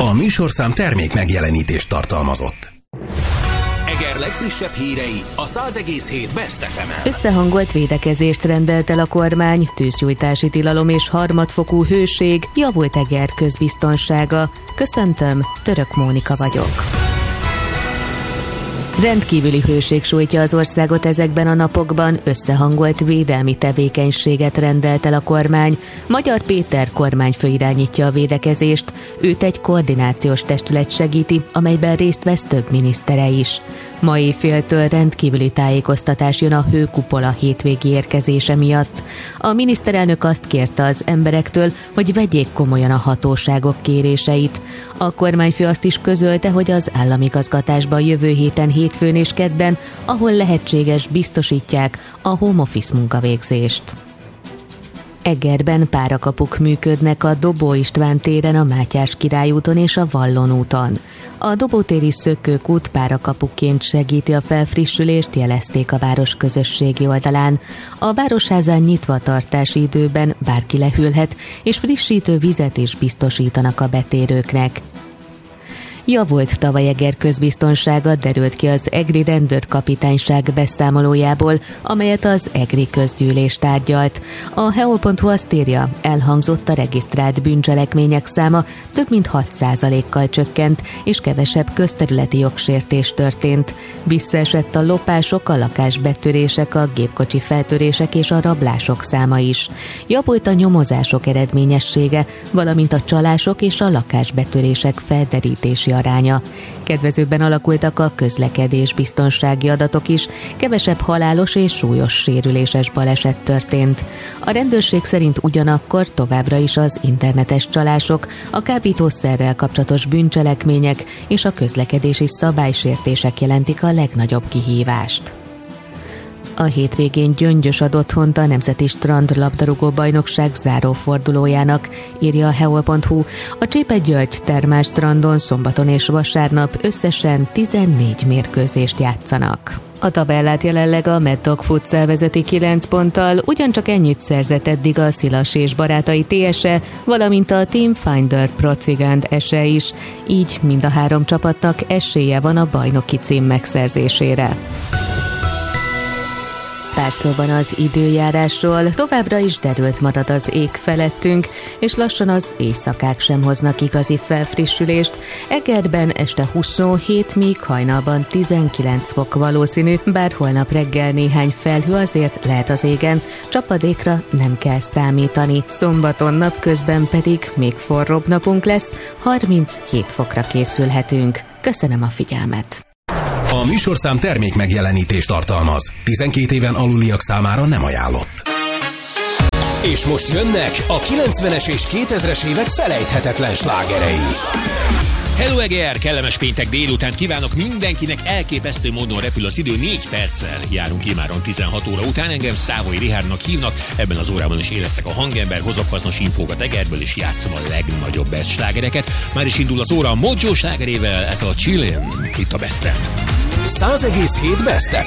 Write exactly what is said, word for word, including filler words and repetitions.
A műsorszám termék megjelenítést tartalmazott. Eger legfrissebb hírei a száz egész hét Best ef emen. Összehangolt védekezést rendelt el a kormány, tűzgyújtási tilalom és harmadfokú hőség, javult Eger közbiztonsága. Köszöntöm, Török Mónika vagyok. Rendkívüli hőség sújtja az országot ezekben a napokban, összehangolt védelmi tevékenységet rendelt el a kormány. Magyar Péter kormányfő irányítja a védekezést, őt egy koordinációs testület segíti, amelyben részt vesz több minisztere is. Ma éjféltől rendkívüli tájékoztatás jön a hőkupola hétvégi érkezése miatt. A miniszterelnök azt kérte az emberektől, hogy vegyék komolyan a hatóságok kéréseit. A kormányfő azt is közölte, hogy az államigazgatásban jövő héten hétfőn és kedden, ahol lehetséges, biztosítják a home office munkavégzést. Egerben párakapuk működnek a Dobó István téren, a Mátyás Király úton és a Vallon úton. A Dobótéri Szökőkút párakapuként segíti a felfrissülést, jelezték a város közösségi oldalán. A városházán nyitva tartási időben bárki lehűlhet, és frissítő vizet is biztosítanak a betérőknek. Javult tavaly Eger közbiztonsága, derült ki az egri rendőrkapitányság beszámolójából, amelyet az egri közgyűlés tárgyalt. A heo pont hu azt írja, elhangzott a regisztrált bűncselekmények száma, több mint hat százalékkal csökkent, és kevesebb közterületi jogsértés történt. Visszaesett a lopások, a lakásbetörések, a gépkocsi feltörések és a rablások száma is. Javult a nyomozások eredményessége, valamint a csalások és a lakásbetörések felderítési aránya. Kedvezőbben alakultak a közlekedés biztonsági adatok is, kevesebb halálos és súlyos sérüléses baleset történt. A rendőrség szerint ugyanakkor továbbra is az internetes csalások, a kábítószerrel kapcsolatos bűncselekmények és a közlekedési szabálysértések jelentik a legnagyobb kihívást. A hétvégén Gyöngyös ad otthont a Nemzeti Strand labdarúgó bajnokság zárófordulójának, írja a heo pont hu. A Cséped-György termál strandon szombaton és vasárnap összesen tizennégy mérkőzést játszanak. A tabellát jelenleg a Mad Dog Futsal vezeti kilenc ponttal, ugyancsak ennyit szerzett eddig a Szilas és barátai té es e, valamint a Team Finder Procigand es e is, így mind a három csapatnak esélye van a bajnoki cím megszerzésére. Pár szóban az időjárásról, továbbra is derült marad az ég felettünk, és lassan az éjszakák sem hoznak igazi felfrissülést. Egerben este huszonhét, míg hajnalban tizenkilenc fok valószínű, bár holnap reggel néhány felhő azért lehet az égen, csapadékra nem kell számítani. Szombaton napközben pedig még forróbb napunk lesz, harminchét fokra készülhetünk. Köszönöm a figyelmet! A műsorszám termék megjelenítést tartalmaz. tizenkét éven aluliak számára nem ajánlott. És most jönnek a kilencvenes és kétezres évek felejthetetlen slágerei. Hello Eger! Kellemes péntek délután kívánok mindenkinek, elképesztő módon repül az idő, négy perccel járunk imáron tizenhat óra után, engem Szávai Richárdnak hívnak, ebben az órában is én leszek a hangember, hozok hasznos infókat Egerből, és játszom a legnagyobb best slágereket. Már is indul az óra a Mojo slágerével, ez a Chillin', itt a Besten. száz egész hét Best ef